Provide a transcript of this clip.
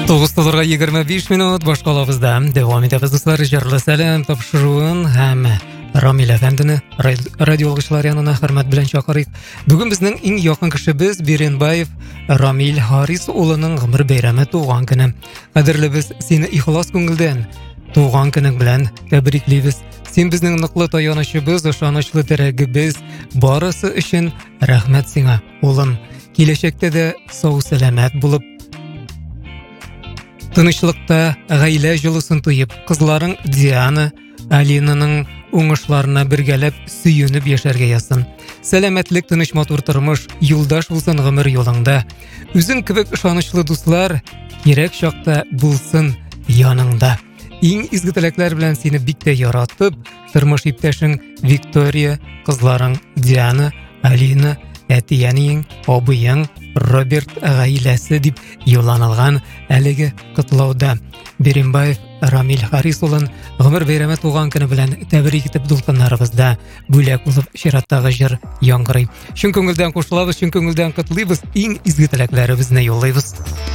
Тоғыстыларға 25 минут башқалабызда девам етеміз достар. Жарлы сәлем тапшыруын һәм Рамил әфәндіні радиолғышылар янына хөрмәт белән чакырыйк. Бүген безнең иң якын кешебез Беренбаев Рамил Харис улының гомер бәйрәме туган көне. Кадерлебез, сине ихлас күңелдән туган көнең белән тәбриклибез. Син безнең ныклы таянычыбыз, ышанычлы терәгебез, барысы өчен рәхмәт сиңа, улым. Киләчәктә дә сау сәламәт булып, тынычлыкта гаилә җылысын туеп, кызларың Диана, Алинаның уңышларына бергәләп сөенеп яшәргә язсын. Сәламәтлек, тыныч матур тормыш, юлдаш булсын гомер юлыңда. Үзең кебек ышанычлы дуслар кирәк чакта булсын яныңда. Иң изге теләкләр белән сине бик тә яратып, тормыш иптәшең Виктория, кызларың Диана, Алина, әтиәнең, абыең Роберт гаиләсе дип юлланылган әлеге котлауда Беренбаев Рамил Харис улын гомер бәйрәме туган көне белән тәбрик итеп дулкыннарыбызда бүләк булып чираттагы җыр яңгырый. Чын күңелдән кушылабыз, чын күңелдән котлыйбыз, иң изге теләкләребезне юллыйбыз.